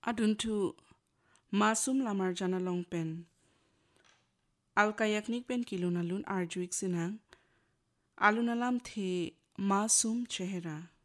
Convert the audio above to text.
Aduntu masum lamar jana long pen. Alkayaknik pen kilunalun arjuik sinang. Alunalam the masum chehra.